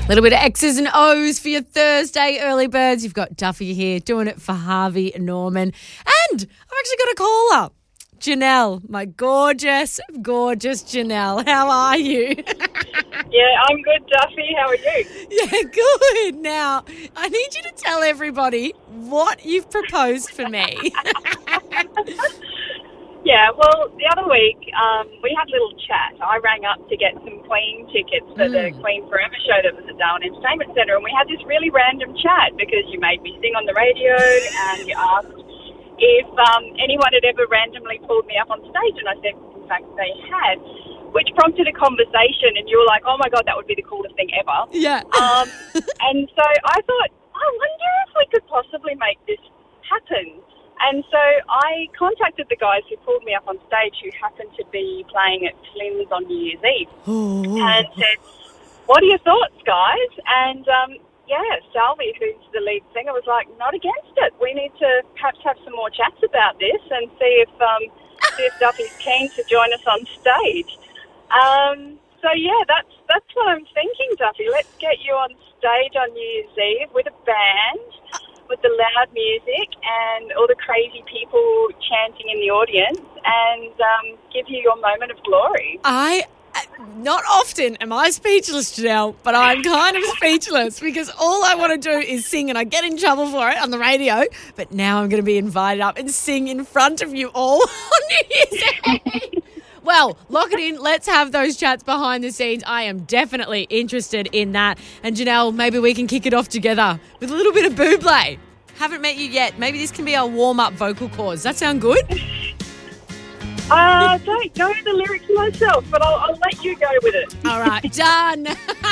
Little bit of X's and O's for your Thursday early birds. You've got Duffy here doing it for Harvey Norman. And I've actually got a caller. Janelle, my gorgeous, gorgeous Janelle. How are you? Yeah, I'm good, Duffy. How are you? Yeah, good. Now, I need you to tell everybody what you've proposed for me. Yeah, well, the other week we had a little chat. I rang up to get some Queen tickets for the Queen Forever show that was at Darwin Entertainment Centre, and we had this really random chat because you made me sing on the radio and you asked if anyone had ever randomly pulled me up on stage, and I said, in fact, they had, which prompted a conversation, and you were like, oh, my God, that would be the coolest thing ever. Yeah. And so I thought, I wonder if we could possibly make this happen. And so I contacted the guys who pulled me up on stage who happened to be playing at Flynn's on New Year's Eve and said, what are your thoughts, guys? And, Salvi, who's the lead singer, was like, not against it. We need to perhaps have some more chats about this and see if Duffy's keen to join us on stage. That's what I'm thinking, Duffy. Let's get you on stage on New Year's Eve with a band, with the loud music and all the crazy people chanting in the audience and give you your moment of glory. Not often am I speechless, Janelle, but I'm kind of speechless because all I want to do is sing and I get in trouble for it on the radio, but now I'm going to be invited up and sing in front of you all on New Year's Eve. Well, lock it in. Let's have those chats behind the scenes. I am definitely interested in that. And Janelle, maybe we can kick it off together with a little bit of Buble. Haven't met you yet. Maybe this can be our warm-up vocal cords. Does that sound good? I don't know the lyrics myself, but I'll let you go with it. All right, done.